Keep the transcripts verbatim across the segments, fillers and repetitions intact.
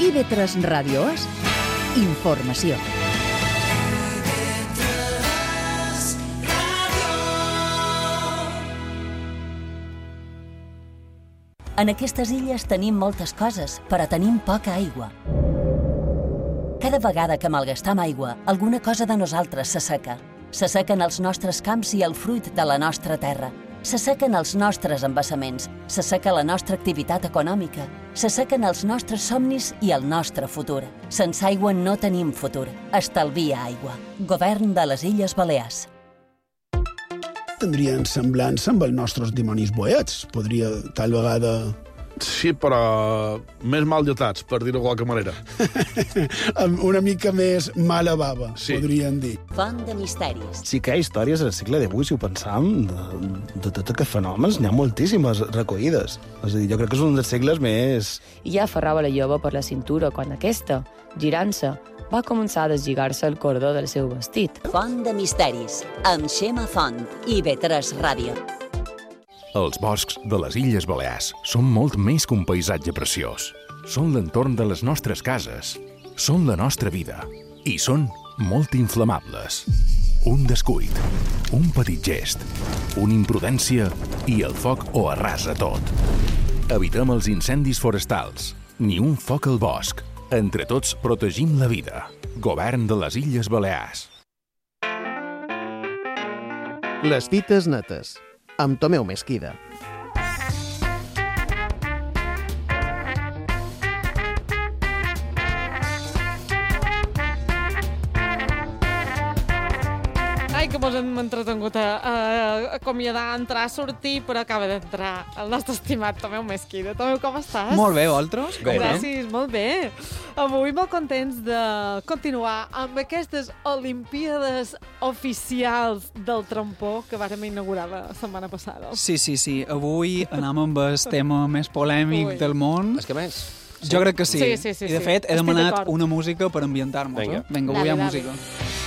I V tres Ràdio és informació. En aquestes illes tenim moltes coses, però tenim poca aigua. Cada vegada que malgastam aigua, alguna cosa de nosaltres s'asseca. S'assequen els nostres camps i el fruit de la nostra terra. S'assequen els nostres embassaments, s'asseca la nostra activitat econòmica, s'assequen els nostres somnis i el nostre futur. Sense aigua no tenim futur. Estalvia aigua. Govern de les Illes Balears. Tindrien semblança amb els nostres dimonis boets. Podria, tal vegada... Sí, però més mal dotats, per dir-ho de qualque manera. Una mica més mala bava, sí. Podríem dir. Font de misteris. Sí que hi ha històries al segle divuit, si ho pensam, de, de tots aquests fenòmens, n'hi ha moltíssimes recollides. És a dir, jo crec que és un dels segles més... I ja aferrava la jove per la cintura quan aquesta, girant-se, va començar a deslligar-se el cordó del seu vestit. Font de misteris, amb Xema Font, I V tres Ràdio. Els boscs de les Illes Balears són molt més que un paisatge preciós. Són l'entorn de les nostres cases, són la nostra vida i són molt inflamables. Un descuit, un petit gest, una imprudència i el foc ho arrasa tot. Evitem els incendis forestals, ni un foc al bosc. Entre tots protegim la vida. Govern de les Illes Balears. Les dites netes, amb Tomeu Mesquida. Ai, que mos hem entretengut a, a acomiadar, entrar, sortir, però acaba d'entrar el nostre estimat Tomeu Mesquida. Tomeu, com estàs? Molt bé, vosaltres? Gràcies, molt bé. Avui molt contents de continuar amb aquestes Olimpíades oficials del trampó que vàrem inaugurar la setmana passada. Sí, sí, sí. Avui anem amb el tema més polèmic Ui. del món. És que més? Jo crec que sí. Sí, sí, sí, I de sí. fet he Estic demanat d'acord. una música per ambientar-nos. Vinga. Eh? Vinga, avui hi ha Dale, música.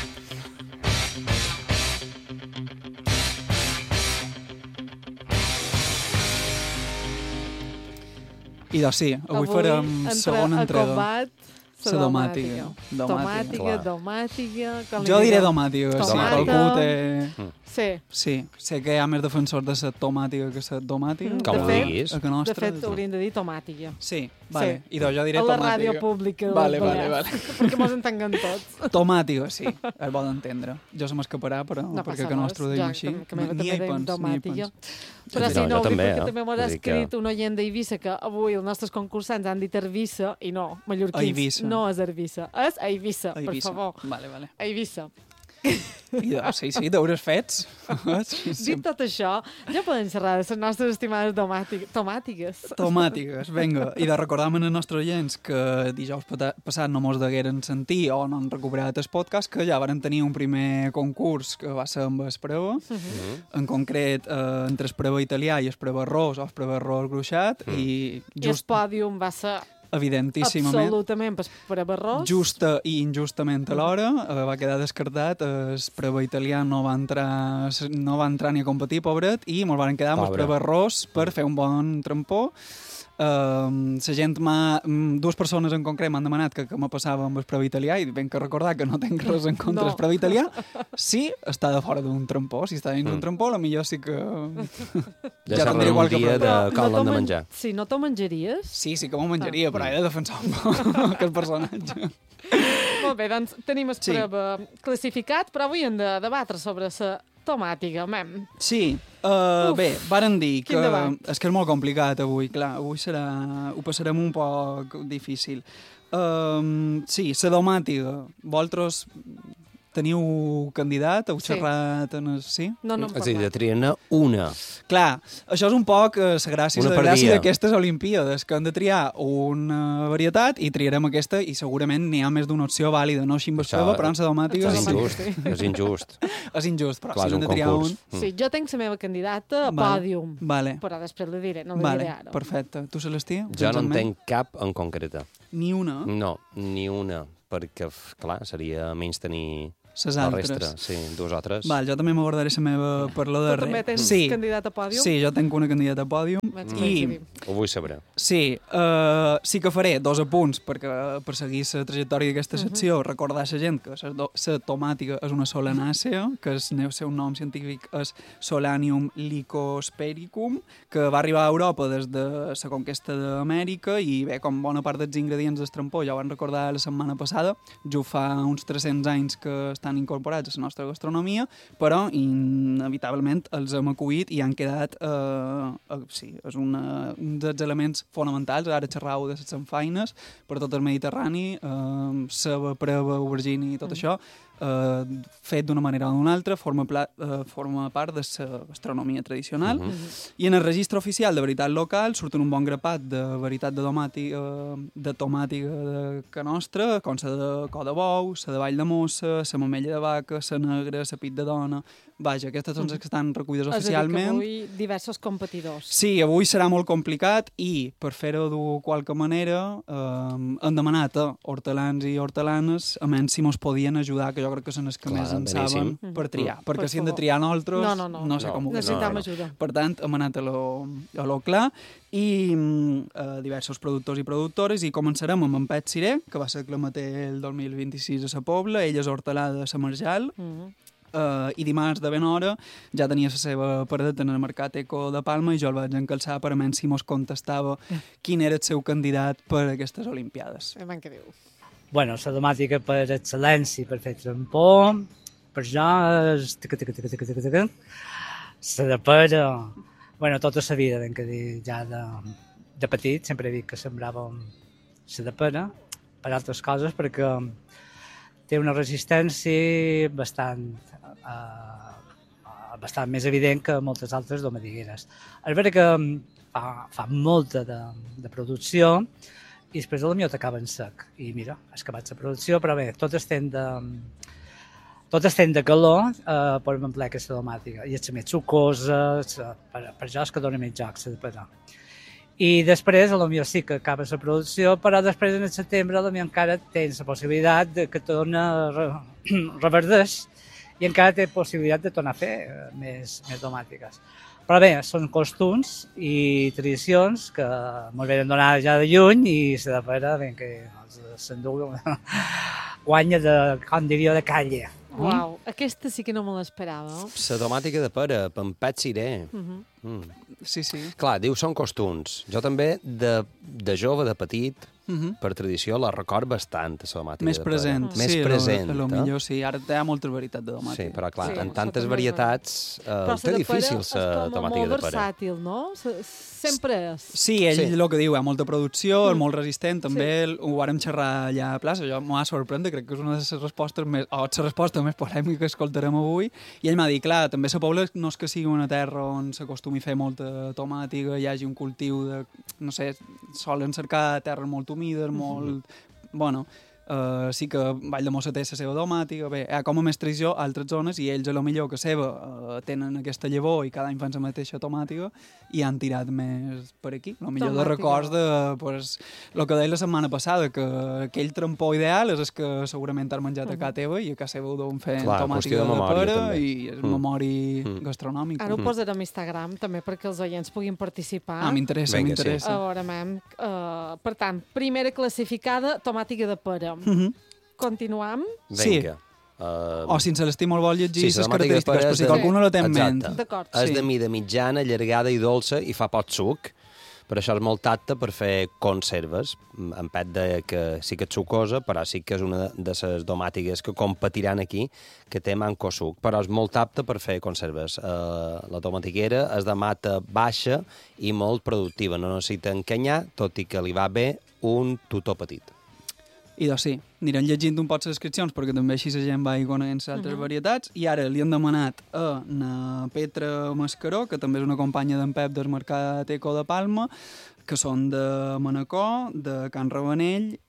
I doncs sí, avui, avui farem segona entrega. Combat, la domàtica. Domàtica, domàtica... Jo diré domàtica, sí, Tomata. algú té... Sí. Sí, sé que hi ha més defensors de la tomàtica que la domàtica. Mm, Com de ho fet, diguis. A que nostra, De fet, hauríem de dir tomàtica. Sí, vale. Sí. I doncs jo diré A la tomàtica. ràdio pública. de Vale, les vale, Balears. vale. Perquè mos entenguen tots. Tomàtica, sí, és bo d'entendre. Jo se m'escaparà, però No perquè passa que nostre ho res. deim Jo així. també- que també Ni hi deim pens, ni hi tomàtica. pens. Però Sí, sí, no, no, jo també, perquè eh? també m'ho ha Vull dir que- escrit un oient d'Eivissa que avui els nostres concursants han dit Eivissa i no, mallorquins. Eivissa. No és Eivissa, és Eivissa, per Eivissa. favor. Vale, vale. Eivissa. I doncs, sí, sí, deures fets. Sí, sí. Dit tot això, ja podem xerrar de les nostres estimades tomàtic- tomàtiques. Tomàtiques, vinga. I de recordar als nostres oients que dijous pata- passat no mos degueren sentir o no han recuperat el podcast, que ja varen tenir un primer concurs que va ser amb el preva, Uh -huh. en concret eh, entre el preva italià i el preva arròs o el preva arròs gruixat, mm. i I el just, pòdium va ser evidentíssimament, absolutament per Barros. justa i injustament alhora, eh, va quedar descartat, el preva italià no va entrar no va entrar ni a competir, pobret, i mos van quedar amb el Pobre. preva arròs per fer un bon trampó. Uh, la gent m'ha... Dues persones en concret m'han demanat que què me passava amb el preu italià i ben que recordar que no tenc res en contra No. del preu italià. Sí, està de fora d'un trampó. Si està dins d'un Mm. trampó, la millor sí que... Ja ja serà tindria un qualque dia de problema. cal t'ho l'han de men- menjar. Sí, no t'ho menjaries? Sí, sí que m'ho menjaria, però he de defensar un poc aquest personatge. Molt bé, doncs tenim el Sí. preu classificat, però avui hem de debatre sobre la tomàtica, mem. Sí, uh, Uf, bé, varen dir que... quin debat. És que és molt complicat avui, clar, avui serà... Ho passarem un poc difícil. Um, sí, la domàtica. Vosaltres teniu candidat? Heu Sí. xerrat en el... Sí? No, no em És a dir, de parlat. triar-ne una. Clar, això és un poc eh, la gràcia, Una la per gràcia dia. d'aquestes Olimpíades, que hem de triar una varietat i triarem aquesta i segurament n'hi ha més d'una opció vàlida, no així amb Això espeva, però en la domàtica És Això injust, sí. és injust. és injust, però Clar, si és hem un de triar concurs. un... Sí, jo tenc la meva candidata a Vale. pòdium, Vale, però després la diré, no la vale, diré ara. perfecte. Tu, Celestí? Jo Tens no en en ment? tenc cap en concreta. Ni una? No, ni una, perquè, f- clar, seria menys tenir les La altres. resta, sí, dos o tres. Val, jo també m'abordaré la meva per la darrera. Tu també tens sí. candidat a pòdium? Sí, jo tenc una candidata a pòdium. Vaig I... coincidir. Ho vull saber. Sí, uh, sí que faré dos apunts perquè per seguir la trajectòria d'aquesta secció, uh -huh. recordar a la gent que la tomàtica és una solanàcea, que el seu nom científic és Solanium lycospericum, que va arribar a Europa des de la conquesta d'Amèrica i bé, com bona part dels ingredients del trampó, ja ho vam recordar la setmana passada, jo fa uns tres-cents anys que estan incorporats a la nostra gastronomia, però inevitablement els hem acollit i han quedat, eh, eh, sí, és una, un dels elements fonamentals, ara xerrau de les samfaines, per tot el Mediterrani, eh, ceba, preva, aubergine i tot mm. això, eh, fet d'una manera o d'una altra, forma, pla, eh, forma part de la gastronomia tradicional. Mm -hmm. I en el registre oficial de veritat local surten un bon grapat de veritat de tomàtica, de tomàtica de ca nostra, com la de cor de bou, la de vall de mossa, la mamella de vaca, la negra, la pit de dona... Vaja, aquestes són les que estan recollides oficialment. És a dir, que avui diversos competidors. Sí, avui serà molt complicat i, per fer-ho de qualque manera, eh, han demanat a hortelans i hortelanes a menys si mos podien ajudar, que jo crec que són els que Clar, més en beníssim. saben, per triar. Mm. Perquè per si hem de triar nosaltres, no, no, no. no sé no, com ho necessitam no, no. ajuda. Per tant, hem anat a lo, a lo clar i eh, diversos productors i productores i començarem amb en Pet Siré, que va ser clamater el dos mil vint-i-sis a sa Pobla, ella és hortelà de sa Marjal, mm. Uh, i dimarts de ben hora ja tenia la seva paradeta en el Mercat Eco de Palma i jo el vaig encalçar per a menys si mos contestava quin era el seu candidat per a aquestes Olimpiades. Què diu? Bueno, la temàtica per excel·lència, per fer trampó, per jo és... La de pera... Bueno, tota la vida, ben que dir, ja de, de petit, sempre he dit que sembràvem la de pera, per altres coses, perquè té una resistència bastant, uh, bastant més evident que moltes altres domadigueres. És vera que fa, fa molta de, de producció i després el millor t'acaba en sec. I mira, has acabat la producció, però bé, tot estem de, tot estem de calor, uh, per en ple aquesta domàtica. I és més sucosa, per, per jo és que dona més joc, la de pera. I després, potser sí que acaba la producció, però després, en el setembre, potser encara tens la possibilitat de que torna reverdeix i encara té possibilitat de tornar a fer més, més domàtiques. Però bé, són costums i tradicions que ens venen donades ja de lluny i la de pera, ben que s'endú guanya de, com diria, de calle. Uau, aquesta sí que no me l'esperava. La tomàtica de pera, per en Pet Siré. Uh -huh. mm. Sí, sí. Clar, diu són costums. Jo també, de, de jove, de petit, uh -huh. per tradició, la record bastant, la tomàtica Més de present. pera. Més sí, present. A lo millor, sí. Ara té molta varietat de tomàtica. Sí, però clar, sí, en tantes varietats, eh, té difícil la tomàtica de pera. És com molt versàtil, no? Sempre és. Sí, ell sí. El que diu, hi ha molta producció, mm. molt resistent, també sí. Ho vàrem xerrar allà a plaça, jo m'ha sorprès, crec que és una de les respostes més, o la resposta més polèmica que escoltarem avui, i ell m'ha dit, clar, també la Pobla no és que sigui una terra on s'acostumi a fer molta tomàtica, hi hagi un cultiu de, no sé, solen cercar terres molt humides, molt, mm. bueno... Uh, sí que Vall de Mossa té la seva tomàtica, bé, hi ha com a més tradició a altres zones i ells a lo millor que seva uh, tenen aquesta llavor i cada any fan la mateixa tomàtica i han tirat més per aquí. A lo millor tomàtica. De records de, pues, el que deia la setmana passada, que aquell trampó ideal és el que segurament has menjat a casa teva i a casa seva ho deuen fer Clar, tomàtica de, de memòria, pera també. i és mm. memòria mm. gastronòmica. Ara ho posarem a Instagram també perquè els oients puguin participar. Ah, m'interessa, m'interessa. Sí. A veure, mem. Uh, per tant, primera classificada, tomàtica de pera. Mm-hmm. Continuam? Sí. Uh, o si ens l'estim molt vol llegir sí, les característiques, però si de... qualcú no la té en ment. D'acord. És sí. de mida mitjana, allargada i dolça i fa poc suc. Per això és molt apte per fer conserves. En Pet de que sí que és sucosa, però sí que és una de les domàtiques que competiran aquí, que té manco suc. Però és molt apte per fer conserves. Uh, la tomatiquera és de mata baixa i molt productiva. No necessita encanyar, tot i que li va bé un tutó petit. I doncs sí, anirem llegint un poc les descripcions perquè també així la gent va coneixent les altres uh -huh. varietats i ara li han demanat a na Petra Mascaró, que també és una companya d'en Pep del Mercat Eco de Palma, que són de Manacor, de Can Rabanell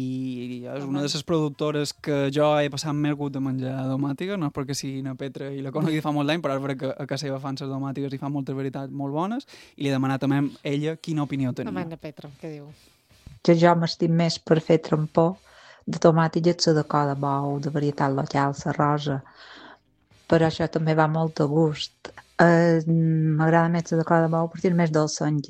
i és una de les productores que jo he passat més gust de menjar domàtiques, no és perquè sigui na Petra i la conegui fa molt d'any, però és perquè a casa seva fan les domàtiques i fan moltes varietats molt bones i li he demanat també a ella quina opinió tenia. Amanda Petra, què diu? Que jo m'estim més per fer trampó de tomàtic és la de cor de bou, de varietat local, la rosa, però això també va molt a gust. Eh, M'agrada més la de cor de bou perquè és més dolçonja